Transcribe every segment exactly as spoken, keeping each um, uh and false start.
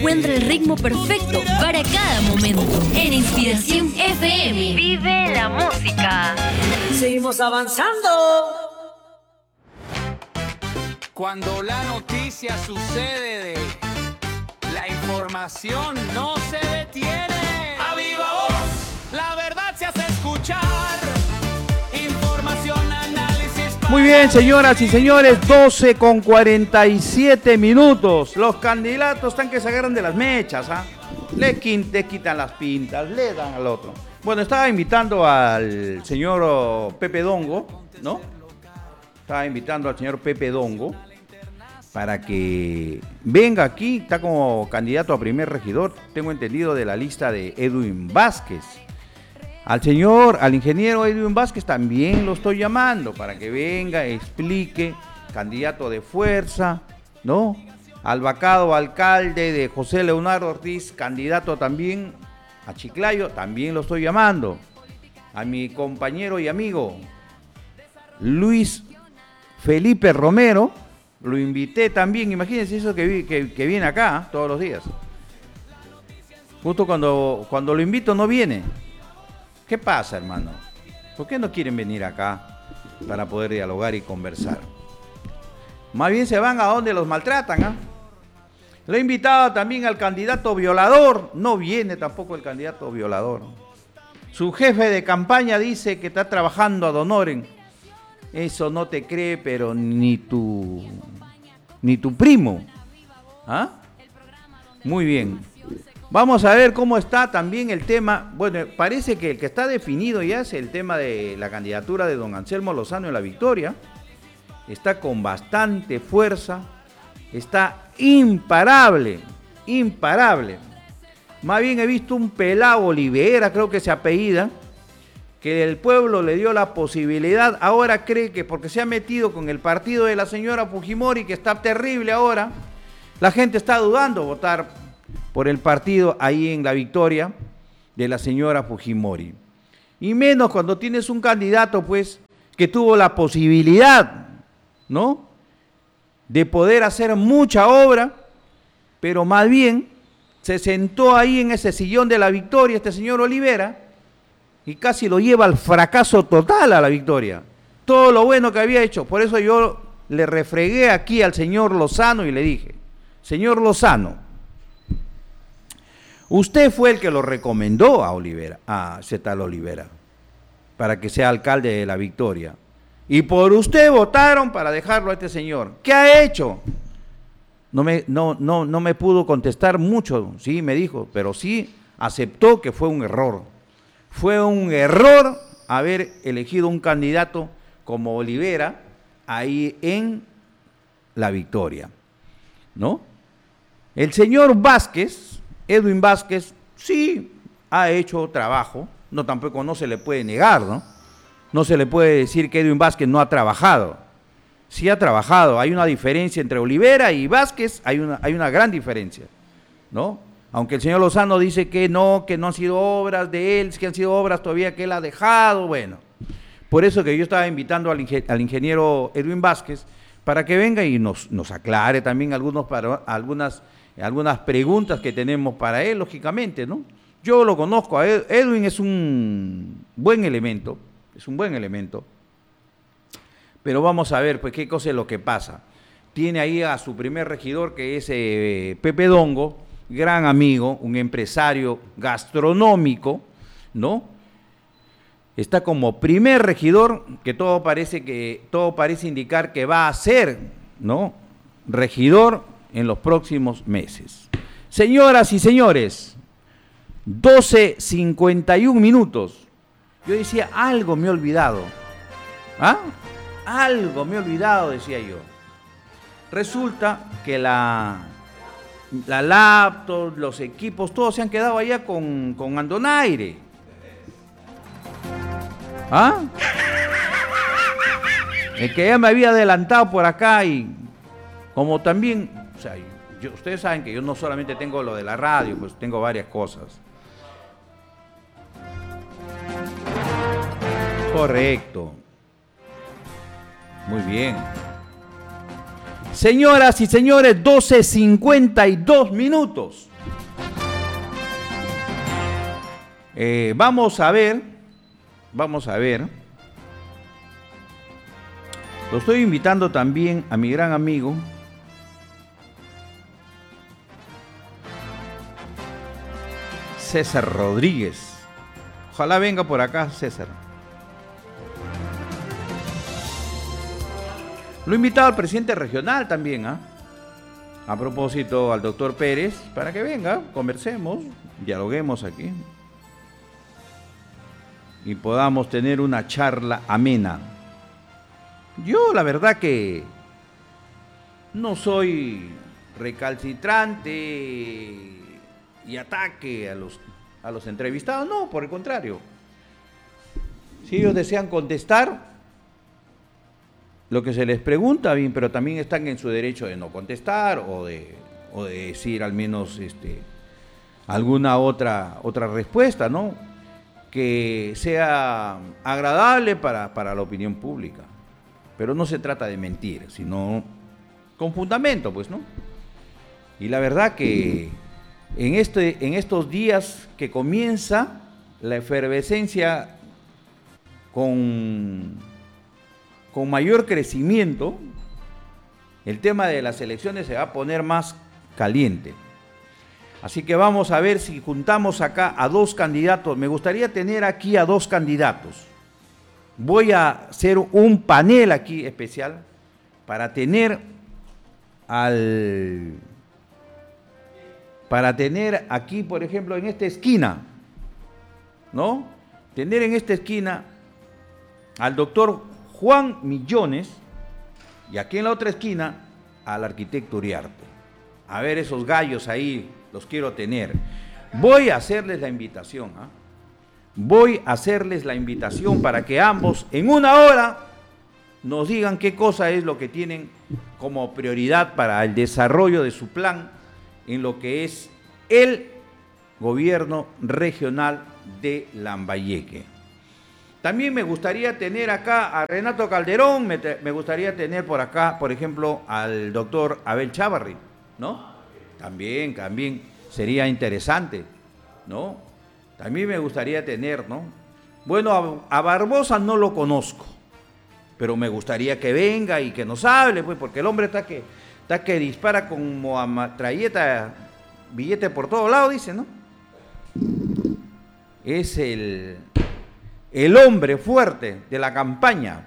Encuentra el ritmo perfecto para cada momento. En Inspiración F M. Vive la música. Seguimos avanzando. Cuando la noticia sucede, de la información no se detiene. A viva voz, la verdad se hace escuchar. Información, análisis. Muy bien, señoras y señores, doce con cuarenta y siete minutos. Los candidatos están que se agarran de las mechas, ¿ah? Le, quin- le quitan las pintas, le dan al otro. Bueno, estaba invitando al señor oh, Pepe Dongo, ¿no? Estaba invitando al señor Pepe Dongo para que venga aquí, está como candidato a primer regidor, tengo entendido, de la lista de Edwin Vázquez. Al señor, al ingeniero Edwin Vázquez también lo estoy llamando para que venga, explique, candidato de fuerza, ¿no? Al vacado alcalde de José Leonardo Ortiz, candidato también a Chiclayo, también lo estoy llamando. A mi compañero y amigo Luis Felipe Romero, lo invité también, imagínense eso que, vi, que, que viene acá, ¿eh? Todos los días. Justo cuando, cuando lo invito no viene. ¿Qué pasa, hermano? ¿Por qué no quieren venir acá para poder dialogar y conversar? Más bien se van a donde los maltratan, ¿ah? ¿eh? Lo he invitado también al candidato violador, no viene tampoco el candidato violador. Su jefe de campaña dice que está trabajando ad honorem. Eso no te cree, pero ni tu, ni tu primo. ¿Ah? Muy bien. Vamos a ver cómo está también el tema. Bueno, parece que el que está definido ya es el tema de la candidatura de don Anselmo Lozano en La Victoria. Está con bastante fuerza. Está imparable, imparable. Más bien he visto un pelado Olivera, creo que se apellida, que el pueblo le dio la posibilidad, ahora cree que porque se ha metido con el partido de la señora Fujimori, que está terrible ahora, la gente está dudando votar por el partido ahí en La Victoria de la señora Fujimori. Y menos cuando tienes un candidato, pues, que tuvo la posibilidad, ¿no?, de poder hacer mucha obra, pero más bien se sentó ahí en ese sillón de La Victoria este señor Olivera, y casi lo lleva al fracaso total a La Victoria. Todo lo bueno que había hecho. Por eso yo le refregué aquí al señor Lozano y le dije, señor Lozano, usted fue el que lo recomendó a Olivera, a ese tal Olivera, para que sea alcalde de La Victoria. Y por usted votaron para dejarlo a este señor. ¿Qué ha hecho? No me, no, no, no me pudo contestar mucho, sí, me dijo, pero sí aceptó que fue un error. Fue un error haber elegido un candidato como Olivera ahí en La Victoria, ¿no? El señor Vázquez, Edwin Vázquez, sí ha hecho trabajo, no tampoco no se le puede negar, ¿no? No se le puede decir que Edwin Vázquez no ha trabajado. Sí ha trabajado, hay una diferencia entre Olivera y Vázquez, hay una, hay una gran diferencia, ¿no? Aunque el señor Lozano dice que no, que no han sido obras de él, que han sido obras todavía que él ha dejado, bueno. Por eso que yo estaba invitando al, ingen al ingeniero Edwin Vázquez para que venga y nos, nos aclare también algunos para, algunas, algunas preguntas que tenemos para él, lógicamente, ¿no? Yo lo conozco, a Ed, Edwin es un buen elemento, es un buen elemento, pero vamos a ver pues qué cosa es lo que pasa. Tiene ahí a su primer regidor, que es eh, Pepe Dongo, gran amigo, un empresario gastronómico, ¿no? Está como primer regidor, que todo parece que todo parece indicar que va a ser, ¿no?, regidor en los próximos meses. Señoras y señores, doce cincuenta y un minutos. Yo decía, algo me he olvidado. ¿Ah? Algo me he olvidado, decía yo. Resulta que la, la laptop, los equipos, todos se han quedado allá con, con Andonaire. ¿Ah? El que ya me había adelantado por acá y como también, o sea, yo, ustedes saben que yo no solamente tengo lo de la radio, pues tengo varias cosas. Correcto. Muy bien. Señoras y señores, doce cincuenta y dos minutos. Eh, vamos a ver, vamos a ver. Lo estoy invitando también a mi gran amigo César Rodríguez. Ojalá venga por acá, César. Lo he invitado al presidente regional también, ¿ah? A propósito, al doctor Pérez, para que venga, conversemos, dialoguemos aquí y podamos tener una charla amena. Yo, la verdad que no soy recalcitrante y ataque a los, a los entrevistados, no, por el contrario. Si ellos desean contestar lo que se les pregunta, bien, pero también están en su derecho de no contestar o de, o de decir al menos este, alguna otra, otra respuesta, ¿no? Que sea agradable para, para la opinión pública. Pero no se trata de mentir, sino con fundamento, pues, ¿no? Y la verdad que en, este, en estos días que comienza la efervescencia con, con mayor crecimiento, el tema de las elecciones se va a poner más caliente. Así que vamos a ver si juntamos acá a dos candidatos. Me gustaría tener aquí a dos candidatos. Voy a hacer un panel aquí especial para tener al para tener aquí, por ejemplo, en esta esquina, ¿no? Tener en esta esquina al doctor Juan Millones y aquí en la otra esquina al arquitecto Uriarte. A ver esos gallos ahí, los quiero tener. Voy a hacerles la invitación, ¿ah? ¿eh? Voy a hacerles la invitación para que ambos en una hora nos digan qué cosa es lo que tienen como prioridad para el desarrollo de su plan en lo que es el gobierno regional de Lambayeque. También me gustaría tener acá a Renato Calderón, me, me gustaría tener por acá, por ejemplo, al doctor Abel Chávarri, ¿no? También, también sería interesante, ¿no? También me gustaría tener, ¿no? Bueno, a, a Barbosa no lo conozco, pero me gustaría que venga y que nos hable, pues, porque el hombre está que, está que dispara como a matralleta, billete por todos lados, dice, ¿no? Es el, el hombre fuerte de la campaña.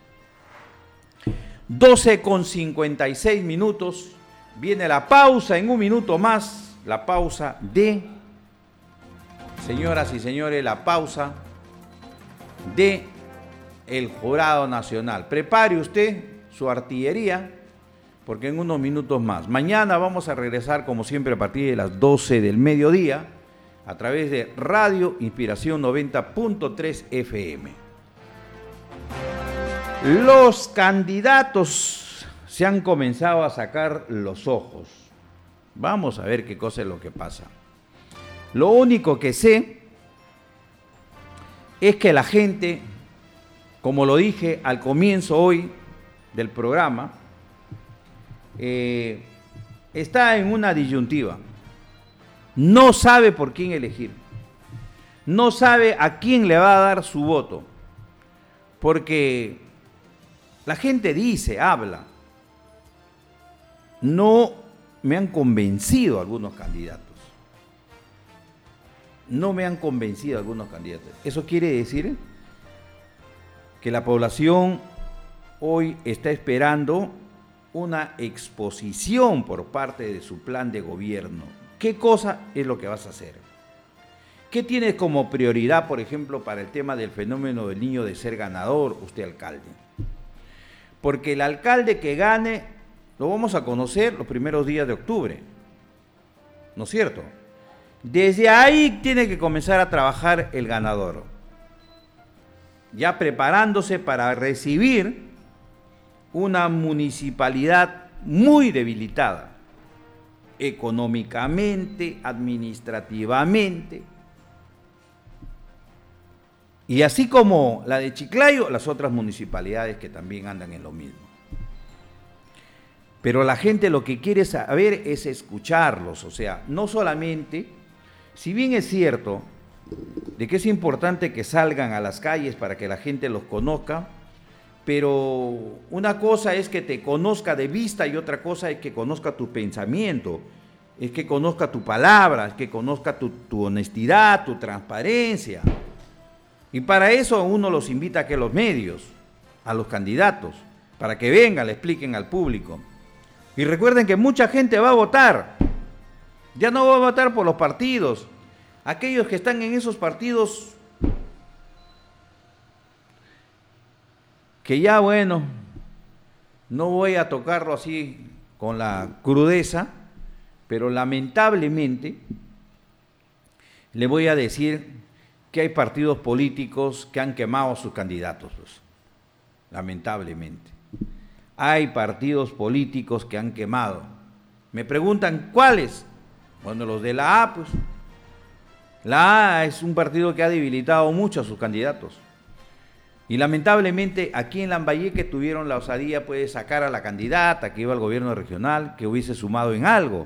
doce con cincuenta y seis minutos, viene la pausa en un minuto más, la pausa de... Señoras y señores, la pausa de el Jurado Nacional. Prepare usted su artillería, porque en unos minutos más. Mañana vamos a regresar, como siempre, a partir de las doce del mediodía, a través de Radio Inspiración noventa punto tres F M. Los candidatos se han comenzado a sacar los ojos. Vamos a ver qué cosa es lo que pasa. Lo único que sé es que la gente, como lo dije al comienzo hoy del programa, eh, está en una disyuntiva. No sabe por quién elegir. No sabe a quién le va a dar su voto. Porque la gente dice, habla. No me han convencido algunos candidatos. No me han convencido algunos candidatos. Eso quiere decir que la población hoy está esperando una exposición por parte de su plan de gobierno. ¿Qué cosa es lo que vas a hacer? ¿Qué tienes como prioridad, por ejemplo, para el tema del fenómeno del niño de ser ganador, usted alcalde? Porque el alcalde que gane lo vamos a conocer los primeros días de octubre, ¿no es cierto? Desde ahí tiene que comenzar a trabajar el ganador, ya preparándose para recibir una municipalidad muy debilitada, económicamente, administrativamente, y así como la de Chiclayo, las otras municipalidades que también andan en lo mismo. Pero la gente lo que quiere saber es escucharlos, o sea, no solamente, si bien es cierto de que es importante que salgan a las calles para que la gente los conozca, pero una cosa es que te conozca de vista y otra cosa es que conozca tu pensamiento, es que conozca tu palabra, es que conozca tu, tu honestidad, tu transparencia. Y para eso uno los invita a que los medios, a los candidatos, para que vengan, le expliquen al público. Y recuerden que mucha gente va a votar, ya no va a votar por los partidos. Aquellos que están en esos partidos, que ya bueno, no voy a tocarlo así con la crudeza, pero lamentablemente le voy a decir que hay partidos políticos que han quemado a sus candidatos, pues, lamentablemente. Hay partidos políticos que han quemado. Me preguntan, ¿cuáles? Bueno, los de la A, pues. La A es un partido que ha debilitado mucho a sus candidatos. Y lamentablemente aquí en Lambayeque tuvieron la osadía pues, de sacar a la candidata que iba al gobierno regional, que hubiese sumado en algo.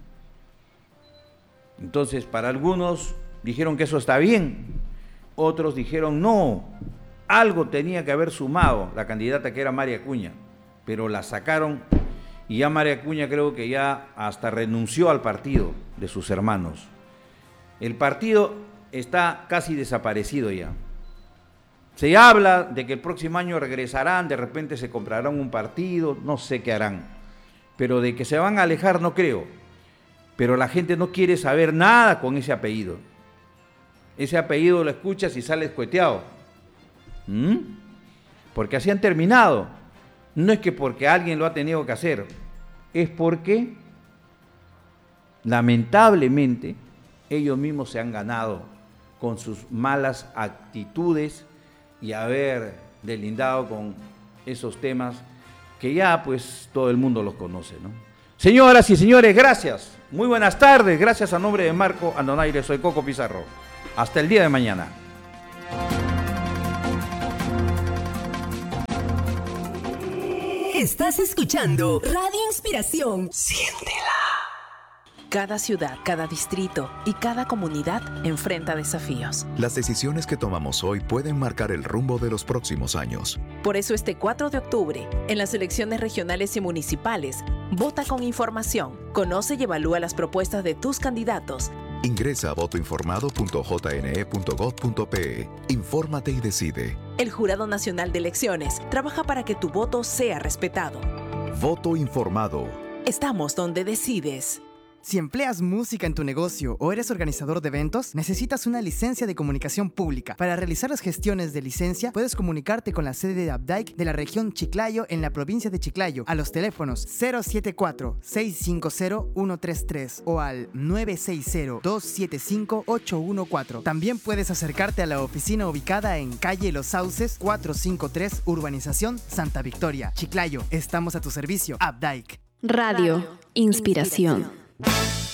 Entonces, para algunos dijeron que eso está bien, otros dijeron no, algo tenía que haber sumado la candidata que era María Acuña, pero la sacaron y ya María Acuña creo que ya hasta renunció al partido de sus hermanos. El partido está casi desaparecido ya. Se habla de que el próximo año regresarán, de repente se comprarán un partido, no sé qué harán, pero de que se van a alejar no creo. Pero la gente no quiere saber nada con ese apellido. Ese apellido lo escuchas y sales cueteado. ¿Mm? Porque así han terminado. No es que porque alguien lo ha tenido que hacer, es porque lamentablemente ellos mismos se han ganado con sus malas actitudes y haber delindado con esos temas que ya pues todo el mundo los conoce, ¿no? Señoras y señores, gracias. Muy buenas tardes. Gracias a nombre de Marco Andonaire, soy Coco Pizarro. Hasta el día de mañana. Estás escuchando Radio Inspiración. Siéntela. Cada ciudad, cada distrito y cada comunidad enfrenta desafíos. Las decisiones que tomamos hoy pueden marcar el rumbo de los próximos años. Por eso este cuatro de octubre, en las elecciones regionales y municipales, vota con información, conoce y evalúa las propuestas de tus candidatos. Ingresa a voto informado punto j n e punto gov punto p e. Infórmate y decide. El Jurado Nacional de Elecciones trabaja para que tu voto sea respetado. Voto informado. Estamos donde decides. Si empleas música en tu negocio o eres organizador de eventos, necesitas una licencia de comunicación pública. Para realizar las gestiones de licencia, puedes comunicarte con la sede de Abdaic de la región Chiclayo en la provincia de Chiclayo a los teléfonos cero siete cuatro, seis cinco cero, uno tres tres o al nueve seis cero, dos siete cinco, ocho uno cuatro. También puedes acercarte a la oficina ubicada en calle Los Sauces, cuatrocientos cincuenta y tres, Urbanización Santa Victoria, Chiclayo. Estamos a tu servicio. Abdaic. Radio Inspiración.